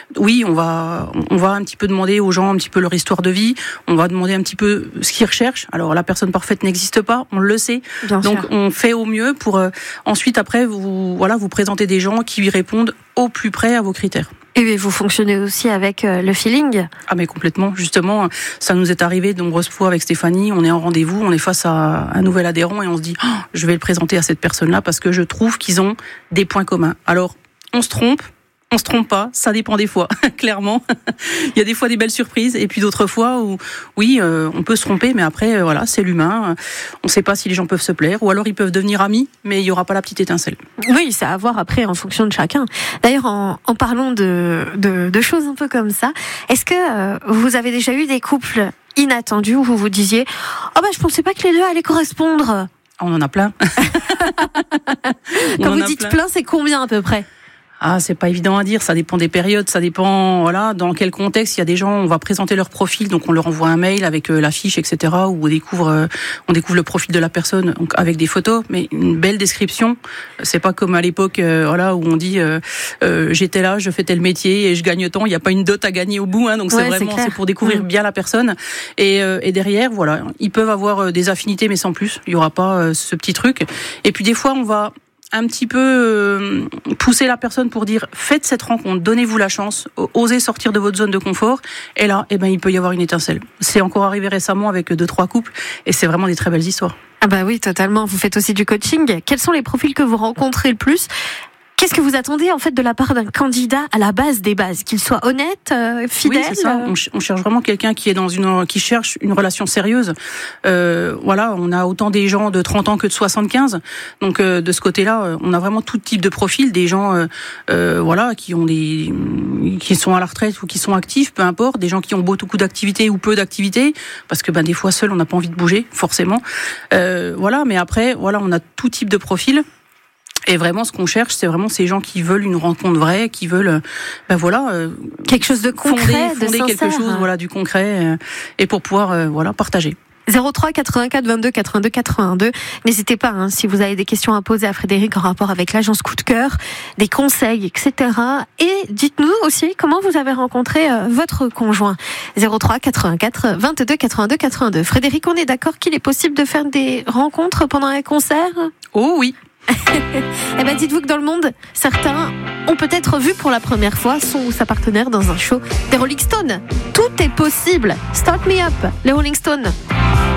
Oui, on va un petit peu demander aux gens un petit peu leur histoire de vie. On va demander un petit peu ce qu'ils recherchent. Alors la personne parfaite n'existe pas, on le sait. Bien Donc sûr. on fait au mieux pour ensuite après vous présenter des gens qui lui répondent au plus près à vos critères. Et vous fonctionnez aussi avec le feeling. Ah mais complètement, justement, ça nous est arrivé de nombreuses fois avec Stéphanie, on est en rendez-vous, on est face à un nouvel adhérent et on se dit je vais le présenter à cette personne-là parce que je trouve qu'ils ont des points communs. Alors, on se trompe pas, ça dépend des fois, clairement. Il y a des fois des belles surprises et puis d'autres fois où oui, on peut se tromper mais après voilà, c'est l'humain. On ne sait pas si les gens peuvent se plaire ou alors ils peuvent devenir amis mais il n'y aura pas la petite étincelle. Oui, c'est à voir après en fonction de chacun. D'ailleurs, en parlant de choses un peu comme ça, est-ce que vous avez déjà eu des couples inattendus où vous vous disiez « Oh je pensais pas que les deux allaient correspondre ». On en a plein. Quand vous dites plein, c'est combien à peu près ? Ah, c'est pas évident à dire, ça dépend des périodes, ça dépend, voilà, dans quel contexte. Il y a des gens, on va présenter leur profil, donc on leur envoie un mail avec la fiche, etc., où on découvre le profil de la personne, donc avec des photos, mais une belle description. C'est pas comme à l'époque, où on dit, j'étais là, je fais tel métier et je gagne tant. Il n'y a pas une dot à gagner au bout, donc c'est pour découvrir bien la personne. Et derrière, voilà, ils peuvent avoir des affinités, mais sans plus. Il y aura pas ce petit truc. Et puis des fois, on va un petit peu pousser la personne pour dire faites cette rencontre, donnez-vous la chance, osez sortir de votre zone de confort et là il peut y avoir une étincelle. C'est encore arrivé récemment avec 2-3 couples et c'est vraiment des très belles histoires. Ah bah oui, totalement. Vous faites aussi du coaching. Quels sont les profils que vous rencontrez le plus ? Qu'est-ce que vous attendez en fait de la part d'un candidat à la base des bases, qu'il soit honnête, fidèle ? Oui, c'est ça. On cherche vraiment quelqu'un qui est qui cherche une relation sérieuse. On a autant des gens de 30 ans que de 75. Donc de ce côté-là, on a vraiment tout type de profil, des gens qui sont à la retraite ou qui sont actifs, peu importe, des gens qui ont beaucoup d'activités ou peu d'activités parce que des fois seul on n'a pas envie de bouger forcément. Mais après on a tout type de profil. Et vraiment, ce qu'on cherche, c'est vraiment ces gens qui veulent une rencontre vraie, qui veulent, quelque chose de concret, fonder quelque chose, du concret, et pour pouvoir, partager. 03 84 22 82 82. N'hésitez pas, si vous avez des questions à poser à Frédéric en rapport avec l'agence Coup de Cœur, des conseils, etc. Et dites-nous aussi comment vous avez rencontré votre conjoint. 03 84 22 82 82. Frédéric, on est d'accord qu'il est possible de faire des rencontres pendant un concert ? Oh oui. Dites-vous que dans le monde, certains ont peut-être vu pour la première fois son ou sa partenaire dans un show des Rolling Stones. Tout est possible. Start Me Up, les Rolling Stones.